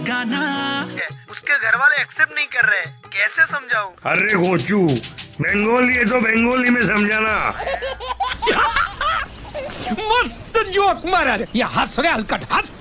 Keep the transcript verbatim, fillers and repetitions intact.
गाना उसके घर वाले एक्सेप्ट नहीं कर रहे, कैसे समझाऊं? अरे गोचू, बंगाली है तो बंगाली में समझाना। मस्त जोक मारा रे, या हंस रे हलकट हंस।